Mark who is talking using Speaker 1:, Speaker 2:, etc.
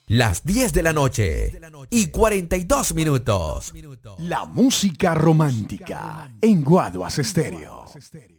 Speaker 1: Las 10 de la noche y 42 minutos.
Speaker 2: La música romántica en Guaduas Estéreo.